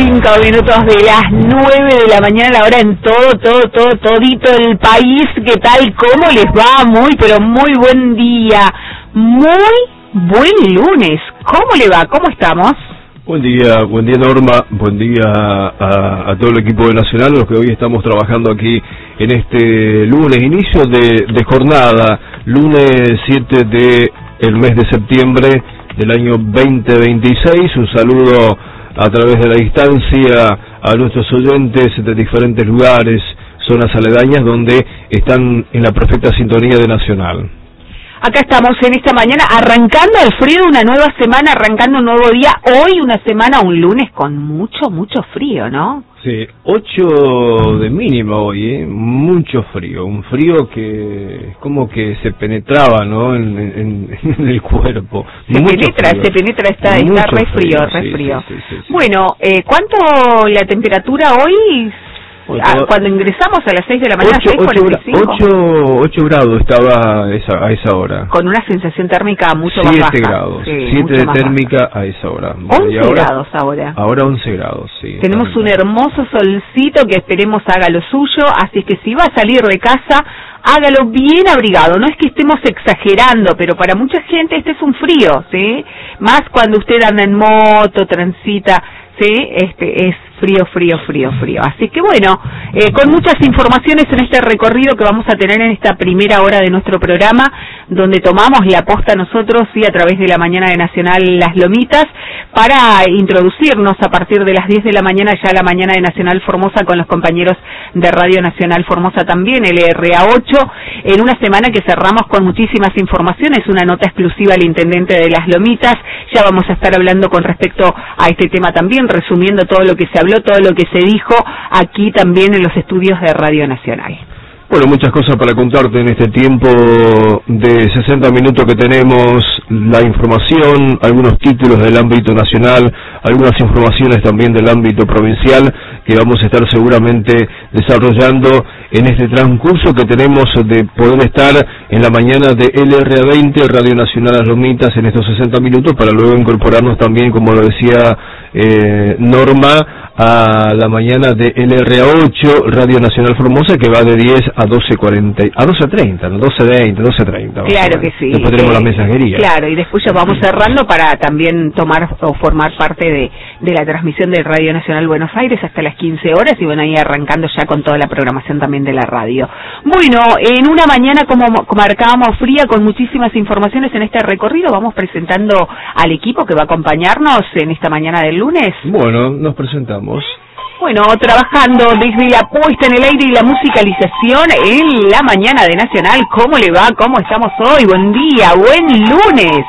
minutos de las 9 de la mañana, la hora en todito el país. ¿Qué tal? ¿Cómo les va? Muy, pero muy buen día. Muy buen lunes. ¿Cómo le va? ¿Cómo estamos? Buen día Norma, buen día a todo el equipo de Nacional, los que hoy estamos trabajando aquí en este lunes, inicio de jornada, lunes 7 del mes de septiembre del año 2026. Un saludo a través de la distancia a nuestros oyentes de diferentes lugares, zonas aledañas donde están en la perfecta sintonía de Nacional. Acá estamos en esta mañana, arrancando el frío, una nueva semana, arrancando un nuevo día. Hoy una semana, un lunes con mucho frío, ¿no? Sí, 8 de mínima hoy, mucho frío, un frío que como que se penetraba, ¿no? en el cuerpo. Se penetra, está re frío. Sí. Bueno, ¿cuánto la temperatura hoy? Cuando ingresamos a las 6 de la mañana, 6:45. 8 grados estaba a esa hora. Con una sensación térmica mucho más baja. 7 grados, sí, 7 de térmica baja a esa hora. 11 grados ahora. Ahora 11 grados, sí. Tenemos un hermoso solcito que esperemos haga lo suyo, así que si va a salir de casa, hágalo bien abrigado. No es que estemos exagerando, pero para mucha gente este es un frío, ¿sí? Más cuando usted anda en moto, transita, ¿sí? Es frío. Así que bueno, con muchas informaciones en este recorrido que vamos a tener en esta primera hora de nuestro programa, donde tomamos la posta nosotros, sí, a través de la mañana de Nacional Las Lomitas, para introducirnos a partir de las 10 de la mañana, ya la mañana de Nacional Formosa, con los compañeros de Radio Nacional Formosa también, LRA8, en una semana que cerramos con muchísimas informaciones, una nota exclusiva al intendente de Las Lomitas. Ya vamos a estar hablando con respecto a este tema también, resumiendo todo lo que se habló, todo lo que se dijo aquí también en los estudios de Radio Nacional. Bueno, muchas cosas para contarte en este tiempo de 60 minutos que tenemos, la información, algunos títulos del ámbito nacional, algunas informaciones también del ámbito provincial que vamos a estar seguramente desarrollando en este transcurso que tenemos de poder estar en la mañana de LRA20, Radio Nacional Las Lomitas, en estos 60 minutos, para luego incorporarnos también, como lo decía Norma, a la mañana de LRA8, Radio Nacional Formosa, que va de 10 a 12:40, a 12:30, ¿no? 12:30. Claro que sí. Después tenemos la mensajería. Claro, y después ya vamos cerrando para también tomar o formar parte de la transmisión de Radio Nacional Buenos Aires hasta las 15 horas, y bueno, ahí arrancando ya con toda la programación también de la radio. Bueno, en una mañana como marcábamos fría, con muchísimas informaciones en este recorrido, vamos presentando al equipo que va a acompañarnos en esta mañana del lunes. Bueno, nos presentamos. Bueno, trabajando desde la puesta en el aire y la musicalización en la mañana de Nacional. ¿Cómo le va? ¿Cómo estamos hoy? Buen día, buen lunes.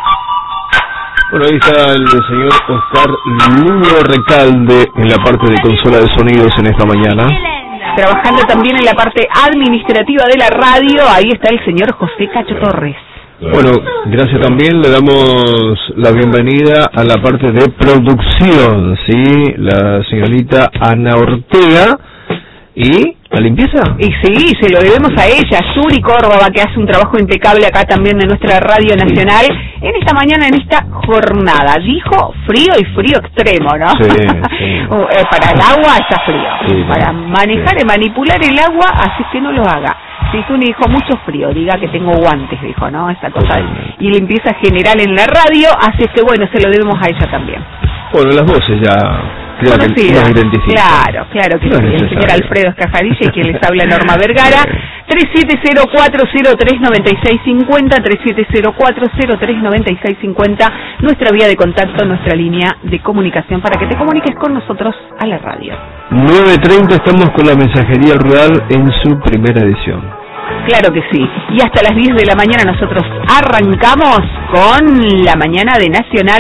Bueno, ahí está el señor Oscar Lugo Recalde en la parte de consola de sonidos en esta mañana. Trabajando también en la parte administrativa de la radio, ahí está el señor José Cacho Torres. Bueno, gracias también, le damos la bienvenida a la parte de producción, ¿sí? La señorita Ana Ortega. ¿Y la limpieza? Y sí, se lo debemos a ella, Yuri Córdoba, que hace un trabajo impecable acá también en nuestra Radio Nacional, en esta mañana, en esta jornada. Dijo frío y frío extremo, ¿no? Sí. Para el agua está frío. Sí, para manejar y manipular el agua, así que no lo haga. Si tú le dijo mucho frío, diga que tengo guantes, dijo, ¿no? Esa cosa. Y limpieza general en la radio, así que bueno, se lo debemos a ella también. Bueno, las voces ya creo que nos identifican. Claro que sí. El señor Alfredo Escajadilla y quien les habla, Norma Vergara. 3704039650, 3704039650, nuestra vía de contacto, nuestra línea de comunicación para que te comuniques con nosotros a la radio. 9:30 estamos con la mensajería rural en su primera edición. Claro que sí, y hasta las 10 de la mañana nosotros arrancamos con la mañana de Nacional